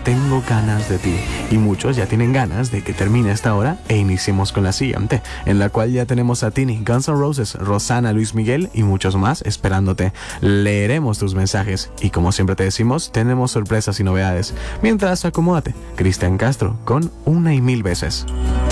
Tengo ganas de ti. Y muchos ya tienen ganas de que termine esta hora e iniciemos con la siguiente, en la cual ya tenemos a Tini, Guns N' Roses, Rosana, Luis Miguel y muchos más esperándote. Leeremos tus mensajes y como siempre te decimos, tenemos sorpresas y novedades. Mientras, acomódate. Cristian Castro con Una y Mil Veces.